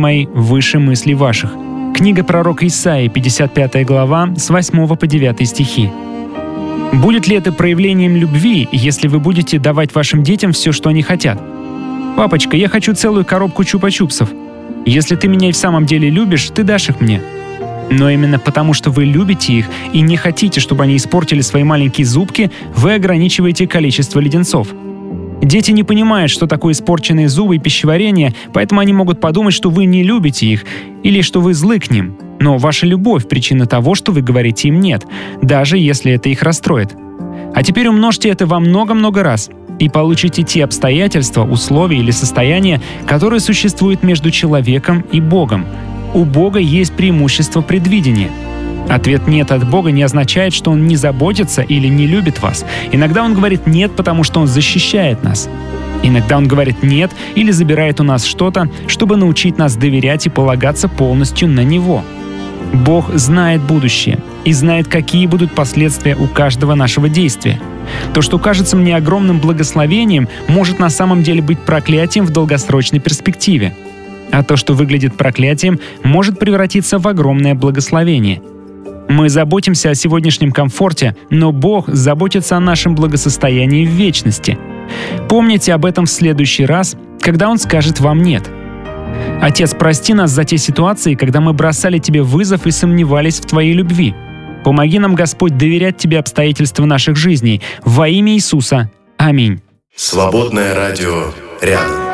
мои выше мыслей ваших». Книга пророка Исаии, 55 глава, с 8 по 9 стихи. Будет ли это проявлением любви, если вы будете давать вашим детям все, что они хотят? «Папочка, я хочу целую коробку чупа-чупсов». Если ты меня и в самом деле любишь, ты дашь их мне. Но именно потому, что вы любите их и не хотите, чтобы они испортили свои маленькие зубки, вы ограничиваете количество леденцов. Дети не понимают, что такое испорченные зубы и пищеварение, поэтому они могут подумать, что вы не любите их или что вы злы к ним. Но ваша любовь – причина того, что вы говорите им «нет», даже если это их расстроит. А теперь умножьте это во много-много раз и получите те обстоятельства, условия или состояния, которые существуют между человеком и Богом. У Бога есть преимущество предвидения. Ответ «нет» от Бога не означает, что Он не заботится или не любит вас. Иногда Он говорит «нет», потому что Он защищает нас. Иногда Он говорит «нет» или забирает у нас что-то, чтобы научить нас доверять и полагаться полностью на Него. Бог знает будущее и знает, какие будут последствия у каждого нашего действия. То, что кажется мне огромным благословением, может на самом деле быть проклятием в долгосрочной перспективе. А то, что выглядит проклятием, может превратиться в огромное благословение. Мы заботимся о сегодняшнем комфорте, но Бог заботится о нашем благосостоянии в вечности. Помните об этом в следующий раз, когда Он скажет вам «нет». Отец, прости нас за те ситуации, когда мы бросали Тебе вызов и сомневались в Твоей любви. Помоги нам, Господь, доверять Тебе обстоятельства наших жизней. Во имя Иисуса. Аминь. Свободное радио рядом.